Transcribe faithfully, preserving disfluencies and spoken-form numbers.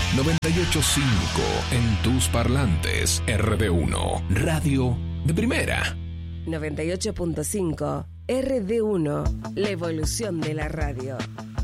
noventa y ocho punto cinco en tus parlantes. R D uno, radio de primera. noventa y ocho punto cinco R D uno, la evolución de la radio.